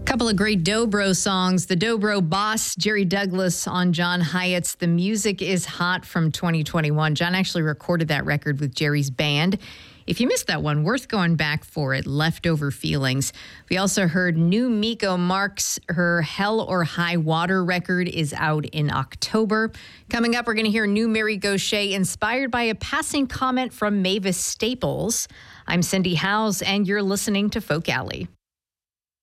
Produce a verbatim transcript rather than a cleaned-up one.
Couple of great Dobro songs. The Dobro boss, Jerry Douglas, on John Hyatt's The Music Is Hot from twenty twenty-one. John actually recorded that record with Jerry's band. If you missed that one, worth going back for it. Leftover Feelings. We also heard new Miko Marks. Her Hell or High Water record is out in October. Coming up, we're going to hear new Mary Gauthier, inspired by a passing comment from Mavis Staples. I'm Cindy Howes, and you're listening to Folk Alley.